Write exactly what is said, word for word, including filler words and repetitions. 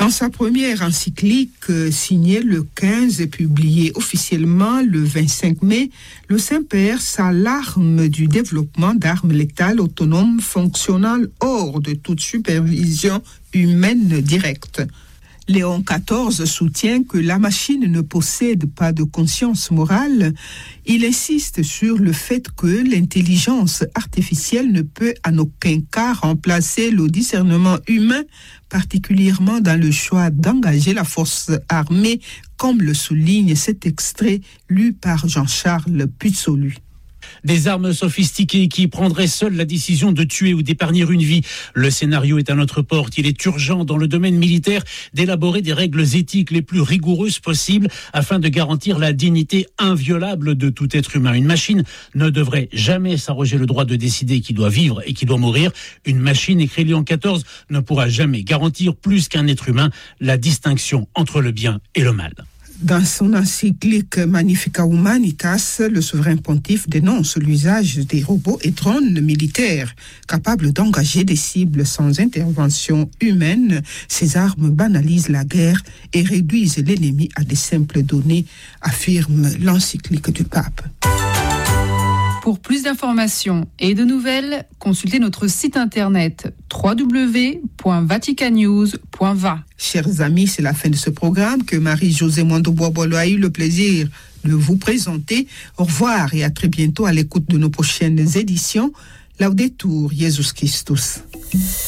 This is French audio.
Dans sa première encyclique euh, signée le quinze et publiée officiellement le vingt-cinq mai, le Saint-Père s'alarme du développement d'armes létales autonomes fonctionnant hors de toute supervision humaine directe. Léon quatorze soutient que la machine ne possède pas de conscience morale. Il insiste sur le fait que l'intelligence artificielle ne peut en aucun cas remplacer le discernement humain, particulièrement dans le choix d'engager la force armée, comme le souligne cet extrait lu par Jean-Charles Puzolu. Des armes sophistiquées qui prendraient seules la décision de tuer ou d'épargner une vie. Le scénario est à notre porte. Il est urgent dans le domaine militaire d'élaborer des règles éthiques les plus rigoureuses possibles afin de garantir la dignité inviolable de tout être humain. Une machine ne devrait jamais s'arroger le droit de décider qui doit vivre et qui doit mourir. Une machine, écrit Léon quatorze, ne pourra jamais garantir plus qu'un être humain la distinction entre le bien et le mal. Dans son encyclique Magnifica Humanitas, le souverain pontife dénonce l'usage des robots et drones militaires capables d'engager des cibles sans intervention humaine. Ces armes banalisent la guerre et réduisent l'ennemi à des simples données, affirme l'encyclique du pape. Pour plus d'informations et de nouvelles, consultez notre site internet w w w point vatican news point v a. Chers amis, c'est la fin de ce programme que Marie-Josée Mondo-Boisbolo a eu le plaisir de vous présenter. Au revoir et à très bientôt à l'écoute de nos prochaines éditions. Laudetur Jesus Christus.